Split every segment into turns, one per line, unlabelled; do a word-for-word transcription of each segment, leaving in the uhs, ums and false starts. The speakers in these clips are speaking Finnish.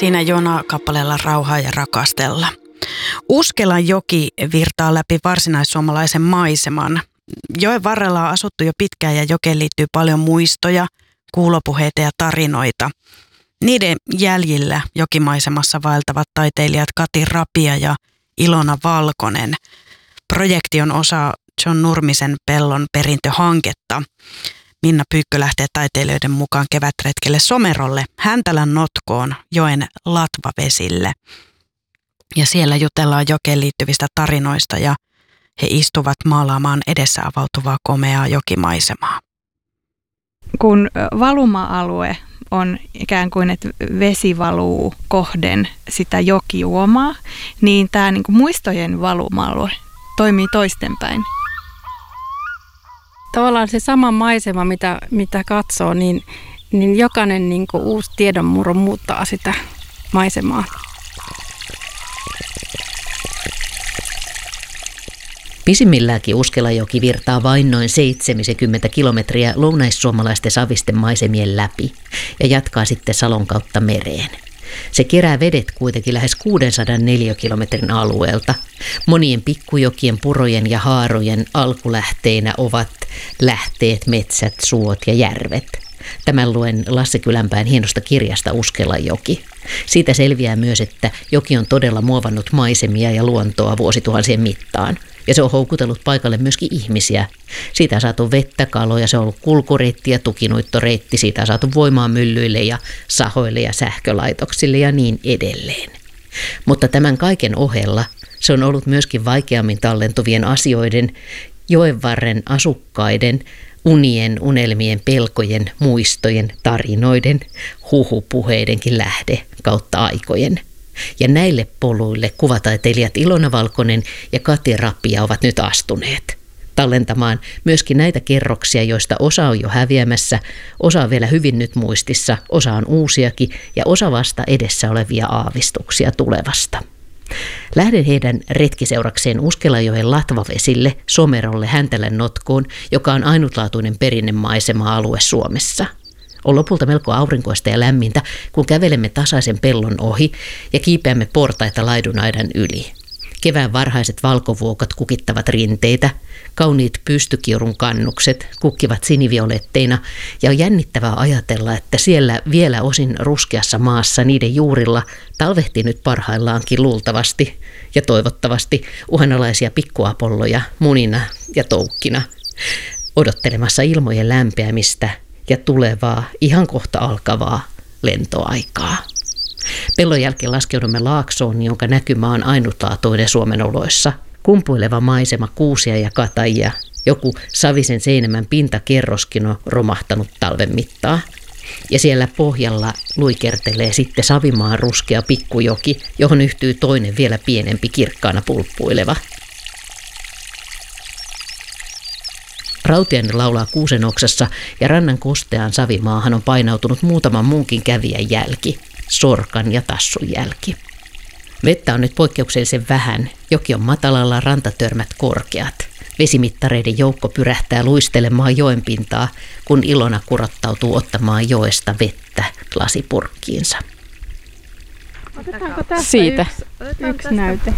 Siinä Jona-kappaleella Rauhaa ja rakastella. Uskelan joki virtaa läpi varsinaissuomalaisen maiseman. Joen varrella on asuttu jo pitkään ja jokeen liittyy paljon muistoja, kuulopuheita ja tarinoita. Niiden jäljillä jokimaisemassa vaeltavat taiteilijat Kati Rapia ja Ilona Valkonen. Projekti on osa John Nurmisen Pellon perintöhanketta. Minna Pyykkö lähtee taiteilijoiden mukaan kevätretkelle Somerolle, Häntälän notkoon, joen latvavesille. Ja siellä jutellaan jokeen liittyvistä tarinoista ja he istuvat maalaamaan edessä avautuvaa komeaa jokimaisemaa.
Kun valuma-alue on ikään kuin, että vesi valuu kohden sitä jokijuomaa, niin tämä niin kuin muistojen valuma-alue toimii toistenpäin.
Tavallaan se sama maisema, mitä, mitä katsoo, niin, niin jokainen niin kuin uusi tiedonmurro muuttaa sitä maisemaa.
Pisimmilläänkin Uskelajoki virtaa vain noin seitsemänkymmentä kilometriä lounaissuomalaisten savisten maisemien läpi ja jatkaa sitten Salon kautta mereen. Se kerää vedet kuitenkin lähes kuusisataa neliökilometrin alueelta. Monien pikkujokien, purojen ja haarojen alkulähteinä ovat lähteet, metsät, suot ja järvet. Tämän luen Lasse Kylänpään hienosta kirjasta Uskelajoki. Siitä selviää myös, että joki on todella muovannut maisemia ja luontoa vuosituhansien mittaan. Ja se on houkutellut paikalle myöskin ihmisiä. Siitä on saatu vettä, kaloja, se on ollut kulkureitti ja tukinuittoreitti. Siitä on saatu voimaa myllyille ja sahoille ja sähkölaitoksille ja niin edelleen. Mutta tämän kaiken ohella se on ollut myöskin vaikeammin tallentuvien asioiden, joenvarren asukkaiden, unien, unelmien, pelkojen, muistojen, tarinoiden, huhupuheidenkin lähde kautta aikojen. Ja näille poluille kuvataiteilijat Ilona Valkonen ja Kati Rapia ovat nyt astuneet. Tallentamaan myöskin näitä kerroksia, joista osa on jo häviämässä, osa on vielä hyvin nyt muistissa, osa on uusiakin ja osa vasta edessä olevia aavistuksia tulevasta. Lähden heidän retkiseurakseen Uskelajoen latvavesille, Somerolle, Häntälän notkoon, joka on ainutlaatuinen perinnemaisema-alue Suomessa. On lopulta melko aurinkoista ja lämmintä, kun kävelemme tasaisen pellon ohi ja kiipeämme portaita laidunaidan yli. Kevään varhaiset valkovuokat kukittavat rinteitä, kauniit pystykiurun kannukset kukkivat sinivioletteina ja on jännittävää ajatella, että siellä vielä osin ruskeassa maassa niiden juurilla talvehtii nyt parhaillaankin luultavasti ja toivottavasti uhanalaisia pikkuapolloja munina ja toukkina, odottelemassa ilmojen lämpeämistä ja tulevaa, ihan kohta alkavaa lentoaikaa. Pellon jälkeen laskeudumme laaksoon, jonka näkymä on ainutlaatuinen Suomen oloissa. Kumpuileva maisema kuusia ja katajia, joku savisen seinämän pintakerroskin on romahtanut talven mittaa. Ja siellä pohjalla luikertelee sitten Savimaan ruskea pikkujoki, johon yhtyy toinen vielä pienempi kirkkaana pulppuileva. Rautiainen laulaa kuusen oksassa ja rannan kosteaan Savimaahan on painautunut muutaman muunkin kävijän jälki, sorkan ja tassun jälki. Vettä on nyt poikkeuksellisen vähän, joki on matalalla, rantatörmät korkeat. Vesimittareiden joukko pyrähtää luistelemaan joen pintaa, kun Ilona kurottautuu ottamaan joesta vettä lasipurkkiinsa.
Otetaanko tästä Siitä. yksi, yksi tästä. näyte?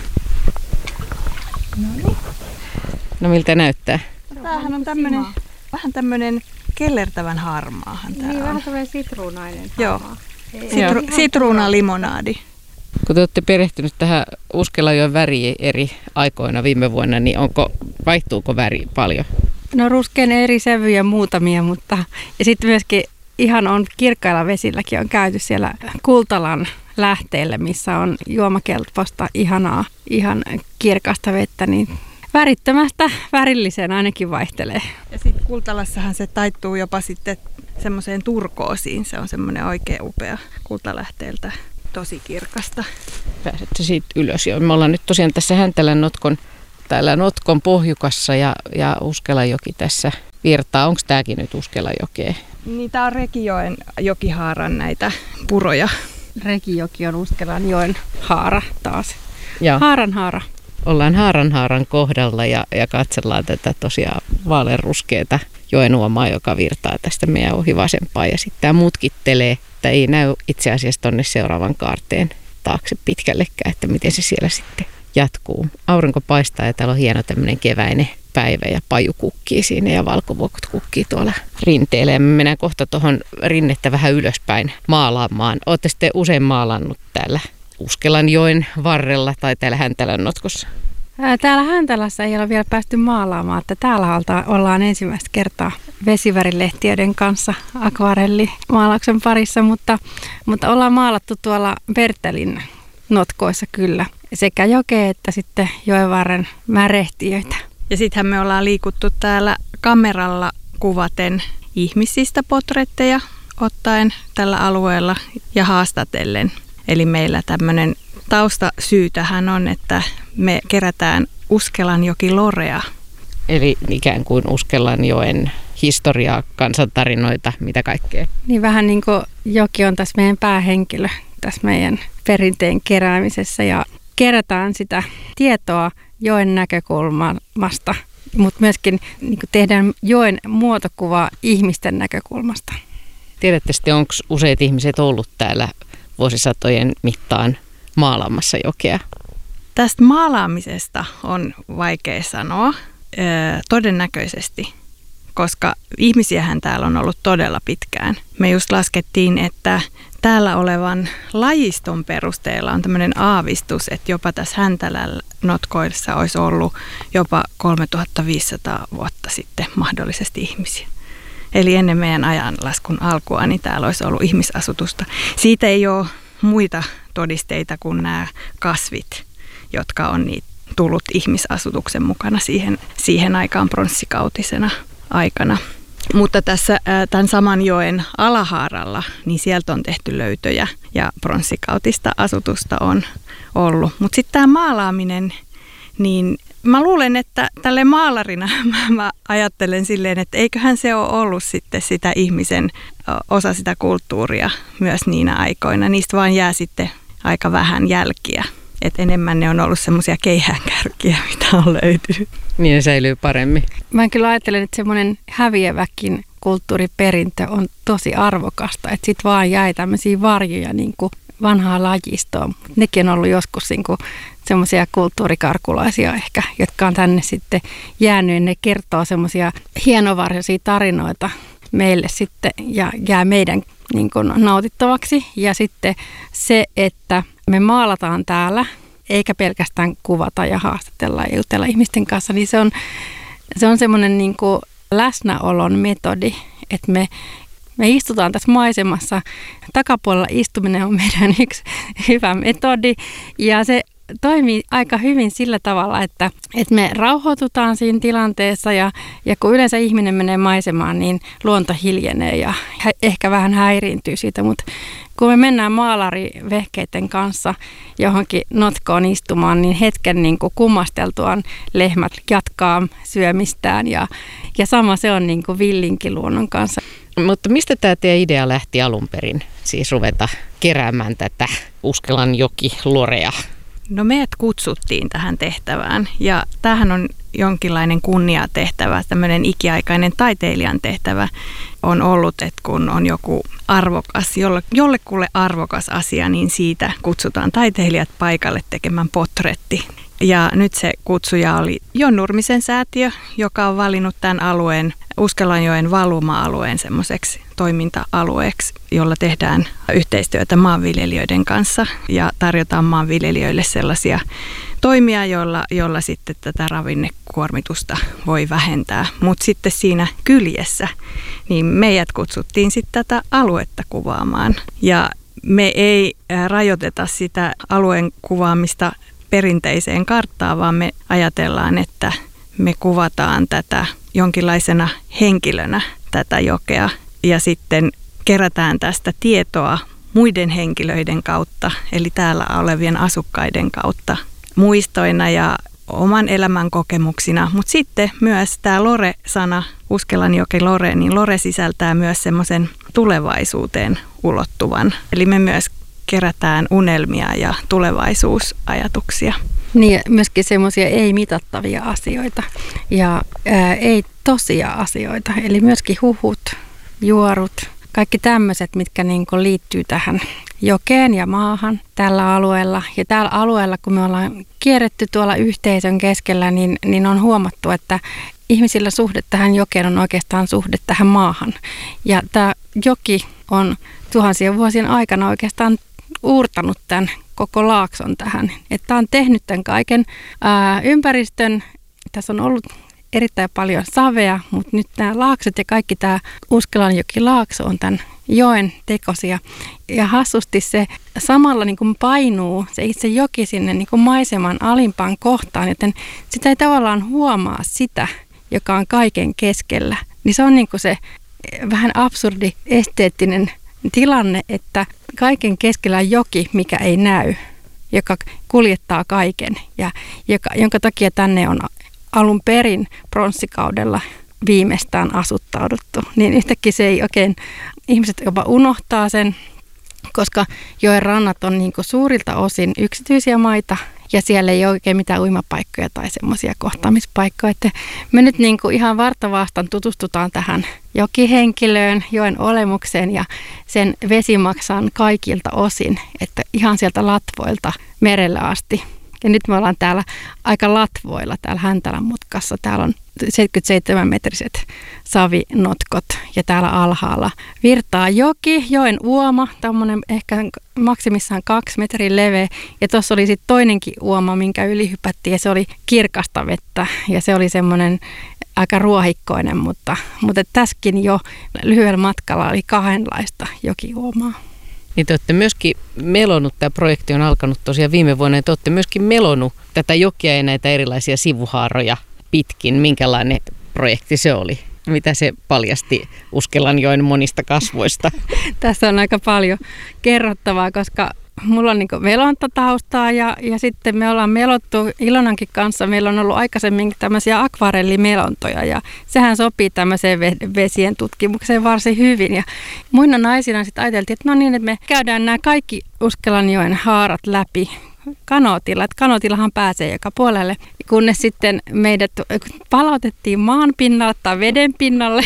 No niin.
No miltä näyttää?
Tämähän on tämmönen, vähän tämmöinen kellertävän harmaahan tää
niin,
on.
vähän tämmöinen sitruunainen
Joo,
Sitru-
sitruunalimonaadi.
Kun te olette perehtynyt tähän Uskelajoen väriin eri aikoina viime vuonna, niin onko, vaihtuuko väri paljon?
No ruskean eri sävyjä muutamia, mutta ja sitten myöskin ihan on kirkkailla vesilläkin on käyty siellä Kultalan lähteelle, missä on juomakelpoista ihanaa, ihan kirkasta vettä, niin värittömästä värilliseen ainakin vaihtelee.
Ja sitten Kultalassahan se taittuu jopa sitten semmoiseen turkoosiin. Se on semmoinen oikein upea kultalähteeltä, tosi kirkasta.
Pääsette siitä ylös. Jo. Me ollaan nyt tosiaan tässä Häntälän notkon, täällä notkon pohjukassa ja, ja Uskelajoki tässä virtaa. Onko tämäkin nyt Uskelajokea?
Niin, tää on Rekijoen jokihaaran näitä puroja.
Rekijoki on Uskelanjoen haara taas.
Joo.
Haaran haara.
Ollaan haaran haaran kohdalla ja, ja katsellaan tätä tosiaan vaaleanruskeata joen uomaa, joka virtaa tästä meidän ohi vasempaan. Ja sitten tämä mutkittelee, että ei näy itse asiassa tuonne seuraavan kaarteen taakse pitkällekään, että miten se siellä sitten jatkuu. Aurinko paistaa ja täällä on hieno tämmöinen keväinen päivä ja paju kukkii siinä ja valkovuokot kukkii tuolla rinteellä. Ja me mennään kohta tuohon rinnettä vähän ylöspäin maalaamaan. Olette sitten usein maalannut täällä Uskelanjoen varrella tai täällä Häntälän notkossa?
Täällä Häntälässä ei ole vielä päästy maalaamaan, että täällä ollaan ensimmäistä kertaa vesivärilehtiöiden kanssa akvarellimaalauksen parissa, mutta, mutta ollaan maalattu tuolla Bertelin notkoissa kyllä, sekä jokea että sitten joenvarren märehtiöitä.
Ja sittenhän me ollaan liikuttu täällä kameralla kuvaten ihmisistä potretteja ottaen tällä alueella ja haastatellen. Eli meillä tämmöinen taustasyy tähän on, että me kerätään Uskelanjoki-lorea.
Eli ikään kuin Uskelanjoen historiaa, kansantarinoita, mitä kaikkea.
Niin vähän niin kuin joki on tässä meidän päähenkilö tässä meidän perinteen keräämisessä ja kerätään sitä tietoa joen näkökulmasta, mutta myöskin niin kuin tehdään joen muotokuvaa ihmisten näkökulmasta.
Tiedätte sitten, onko useat ihmiset ollut täällä vuosisatojen mittaan maalaamassa jokea?
Tästä maalaamisesta on vaikea sanoa todennäköisesti, koska ihmisiähän täällä on ollut todella pitkään. Me just laskettiin, että täällä olevan lajiston perusteella on tämmöinen aavistus, että jopa tässä Häntälän notkoissa olisi ollut jopa kolmetuhattaviisisataa vuotta sitten mahdollisesti ihmisiä. Eli ennen meidän ajanlaskun alkua, niin täällä olisi ollut ihmisasutusta. Siitä ei ole muita todisteita kuin nämä kasvit, jotka on niitä tullut ihmisasutuksen mukana siihen, siihen aikaan pronssikautisena aikana. Mutta tässä tämän saman joen alahaaralla, niin sieltä on tehty löytöjä ja pronssikautista asutusta on ollut. Mutta sitten tämä maalaaminen, niin mä luulen, että tälle maalarina mä ajattelen silleen, että eiköhän se ole ollut sitten sitä ihmisen osa sitä kulttuuria myös niinä aikoina. Niistä vaan jää sitten aika vähän jälkiä. Että enemmän ne on ollut semmoisia keihäänkärkiä, mitä on löytynyt.
Niin ne säilyy paremmin.
Mä kyllä ajattelen, että semmoinen häviäväkin kulttuuriperintö on tosi arvokasta. Että sit vaan jäi tämmöisiä varjoja niin kuin vanhaa lajistoa. Nekin on ollut joskus niin kuin semmoisia kulttuurikarkulaisia ehkä, jotka on tänne sitten jäänyt. Ne kertoo semmoisia hienovarjoisia tarinoita meille sitten ja jää meidän niin kuin nautittavaksi. Ja sitten se, että me maalataan täällä, eikä pelkästään kuvata ja haastatella ja jutella ihmisten kanssa, niin se on, se on semmoinen niin kuin läsnäolon metodi, että me, me istutaan tässä maisemassa. Takapuolella istuminen on meidän yksi hyvä metodi ja se toimii aika hyvin sillä tavalla, että, että me rauhoitutaan siinä tilanteessa ja, ja kun yleensä ihminen menee maisemaan, niin luonto hiljenee ja ehkä vähän häiriintyy siitä, mutta kun me mennään maalarivehkeiden kanssa johonkin notkoon istumaan, niin hetken niin kuin kummasteltuaan lehmät jatkaa syömistään ja, ja sama se on niin kuin villinkin luonnon kanssa.
Mutta mistä tämä teidän idea lähti alun perin, siis ruveta keräämään tätä Uskelanjoki-lorea?
No meidät kutsuttiin tähän tehtävään ja tämähän on jonkinlainen kunniatehtävä, tämmöinen ikiaikainen taiteilijan tehtävä on ollut, että kun on joku arvokas, jolle, jollekulle arvokas asia, niin siitä kutsutaan taiteilijat paikalle tekemään potretti. Ja nyt se kutsuja oli Jon Nurmisen säätiö, joka on valinnut tämän alueen, Uskelanjoen valuma-alueen semmoiseksi toiminta-alueeksi, jolla tehdään yhteistyötä maanviljelijöiden kanssa ja tarjotaan maanviljelijöille sellaisia toimia, joilla, joilla sitten tätä ravinnekuormitusta voi vähentää. Mutta sitten siinä kyljessä, niin meidät kutsuttiin sitten tätä aluetta kuvaamaan ja me ei rajoiteta sitä alueen kuvaamista perinteiseen karttaan, vaan me ajatellaan, että me kuvataan tätä jonkinlaisena henkilönä tätä jokea ja sitten kerätään tästä tietoa muiden henkilöiden kautta, eli täällä olevien asukkaiden kautta muistoina ja oman elämän kokemuksina, mutta sitten myös tämä lore-sana, Uskelanjoki lore, niin lore sisältää myös semmoisen tulevaisuuteen ulottuvan, eli me myös kerätään unelmia ja tulevaisuusajatuksia.
Niin, myöskin semmoisia ei-mitattavia asioita ja ää, ei tosia asioita, eli myöskin huhut, juorut, kaikki tämmöiset, mitkä niin kuin liittyy tähän jokeen ja maahan tällä alueella. Ja tällä alueella, kun me ollaan kierretty tuolla yhteisön keskellä, niin, niin on huomattu, että ihmisillä suhde tähän jokeen on oikeastaan suhde tähän maahan. Ja tämä joki on tuhansien vuosien aikana oikeastaan uurtanut tämän koko laakson tähän. Että tämä on tehnyt tämän kaiken ää, ympäristön. Tässä on ollut erittäin paljon savea, mutta nyt nämä laaksot ja kaikki tämä Uskelanjoki-laakso on tämän joen tekosia. Ja hassusti se samalla niin kuin painuu se itse joki sinne niin kuin maiseman alimpaan kohtaan, joten sitä ei tavallaan huomaa sitä, joka on kaiken keskellä. Niin se on niin kuin se vähän absurdi esteettinen tilanne, että kaiken keskellä on joki, mikä ei näy, joka kuljettaa kaiken ja joka, jonka takia tänne on alun perin pronssikaudella viimeistään asuttauduttu. Niin yhtäkkiä se ei oikein, ihmiset jopa unohtaa sen, koska joen rannat on niin kuin suurilta osin yksityisiä maita ja siellä ei ole oikein mitään uimapaikkoja tai semmoisia kohtaamispaikkoja. Että me nyt niin kuin ihan vartavaastaan tutustutaan tähän jokihenkilöön, joen olemukseen ja sen vesimaksaan kaikilta osin, että ihan sieltä latvoilta merelle asti. Ja nyt me ollaan täällä aika latvoilla täällä Häntälän mutkassa. Täällä on seitsemänkymmentäseitsemän metriset savinotkot ja täällä alhaalla virtaa joki, joen uoma, tämmöinen ehkä maksimissaan kaksi metriä leveä. Ja tuossa oli sitten toinenkin uoma, minkä yli hypättiin ja se oli kirkasta vettä ja se oli semmoinen aika ruohikkoinen, mutta, mutta tässäkin jo lyhyellä matkalla oli kahdenlaista jokiuomaa.
Niin te olette myöskin melonut, tämä projekti on alkanut tosiaan viime vuonna, ja te olette myöskin melonut tätä jokia ja näitä erilaisia sivuhaaroja pitkin. Minkälainen projekti se oli? Mitä se paljasti Uskelanjoen monista kasvoista?
Tässä on aika paljon kerrottavaa, koska mulla on niin melontataustaa ja, ja sitten me ollaan melottu Ilonankin kanssa. Meillä on ollut aikaisemmin tämmöisiä akvarellimelontoja ja sehän sopii tämmöiseen vesien tutkimukseen varsin hyvin. Ja muina naisina sitten ajateltiin, että no niin, että me käydään nämä kaikki Uskelanjoen haarat läpi kanootilla. Että kanootillahan pääsee joka puolelle, kunnes sitten meidät palautettiin maan pinnalle tai veden pinnalle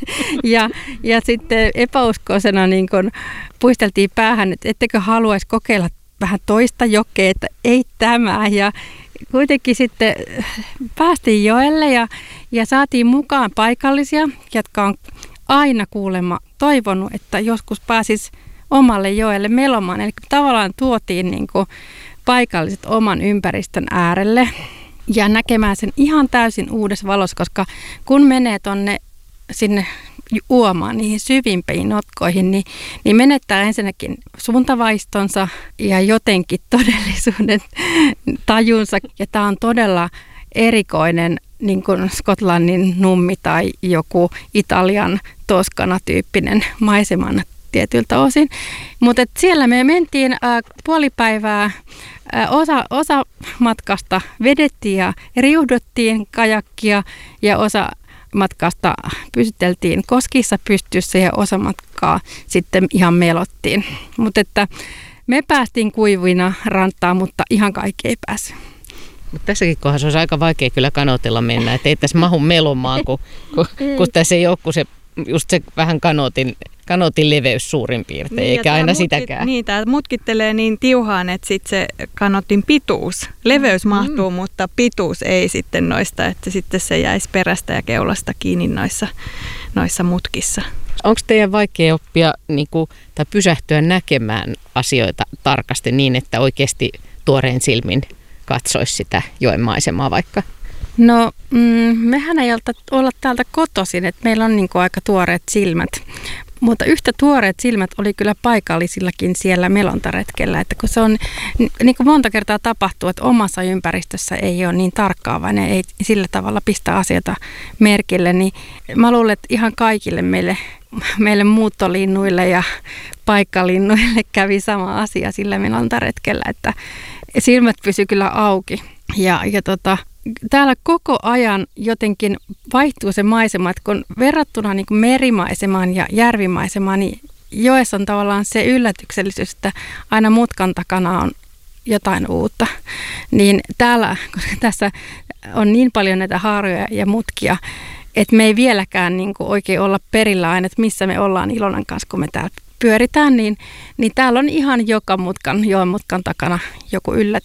ja, ja sitten epäuskoisena niin kun puisteltiin päähän, että ettekö haluaisi kokeilla vähän toista jokea, että ei tämä. Ja kuitenkin sitten päästiin joelle ja, ja saatiin mukaan paikallisia, jotka on aina kuulemma toivonut, että joskus pääsisi omalle joelle melomaan. Eli tavallaan tuotiin niin kuin paikalliset oman ympäristön äärelle ja näkemään sen ihan täysin uudessa valossa, koska kun menee tonne sinne uomaan niihin syvimpiin notkoihin, niin, niin menettää ensinnäkin suuntavaistonsa ja jotenkin todellisuuden tajunsa. Ja tämä on todella erikoinen, niin kuin Skotlannin nummi tai joku Italian Toskana-tyyppinen maiseman tietyiltä osin. Mutta siellä me mentiin äh, puolipäivää, äh, osa, osa matkasta vedettiin ja riuhduttiin kajakkia ja osa matkasta pysyteltiin koskissa pystyssä ja osa matkaa sitten ihan melottiin. Mutta että me päästiin kuivina rantaan, mutta ihan kaikki ei päässyt.
Mutta tässäkin kohdassa olisi aika vaikea kyllä kanootilla mennä, että ei tässä mahu melomaan, kun, kun, kun tässä ei ole kun se, just se vähän kanootin, kanootin leveys suurin piirtein, niin, eikä aina mutkit, sitäkään.
Niin, tämä mutkittelee niin tiuhaan, että sitten se kanootin pituus, leveys mm. mahtuu, mutta pituus ei sitten noista, että sitten se jäisi perästä ja keulasta kiinni noissa, noissa mutkissa.
Onko teidän vaikea oppia niin kuin, tai pysähtyä näkemään asioita tarkasti niin, että oikeasti tuoreen silmin katsoisi sitä joen maisemaa vaikka?
No, mm, mehän ei olla täältä kotoisin, että meillä on niin kuin aika tuoreet silmät. Mutta yhtä tuoreet silmät oli kyllä paikallisillakin siellä melontaretkellä, että kun se on, niin kuin monta kertaa tapahtuu, että omassa ympäristössä ei ole niin tarkkaavainen, ei sillä tavalla pistä asioita merkille, niin mä luulen, että ihan kaikille meille, meille muuttolinnuille ja paikkalinnuille kävi sama asia sillä melontaretkellä, että silmät pysy kyllä auki ja, ja tota, täällä koko ajan jotenkin vaihtuu se maisema, että kun verrattuna niin kuin merimaisemaan ja järvimaisemaan, niin joessa on tavallaan se yllätyksellisyys, että aina mutkan takana on jotain uutta. Niin täällä, koska tässä on niin paljon näitä haaroja ja mutkia, että me ei vieläkään niin kuin oikein olla perillä aina, että missä me ollaan Ilonan kanssa, kun me täällä pyöritään, niin, niin täällä on ihan joka mutkan, joen mutkan takana joku yllätys.